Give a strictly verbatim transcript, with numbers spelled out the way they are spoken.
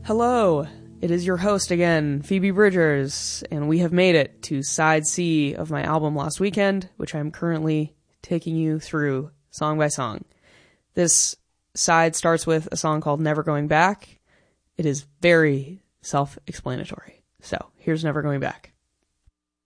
Hello, it is your host again, Phoebe Bridgers, and we have made it to side C of my album Lost Weekend, which I'm currently taking you through song by song. This side starts with a song called Never Going Back. It is very self-explanatory. So, here's Never Going Back.